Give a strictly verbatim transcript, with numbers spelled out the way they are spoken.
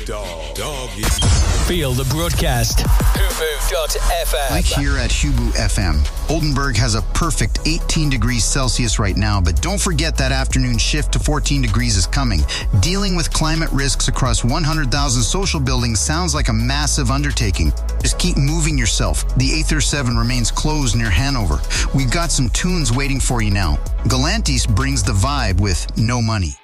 Dog. Dog. Feel the broadcast. Hubu dot f m. Like here at Hubu F M, Oldenburg has a perfect eighteen degrees Celsius right now, but don't forget that afternoon shift to fourteen degrees is coming. Dealing with climate risks across one hundred thousand social buildings sounds like a massive undertaking. Just keep moving yourself. The Aether seven remains closed near Hanover. We've got some tunes waiting for you now. Galantis brings the vibe with No Money.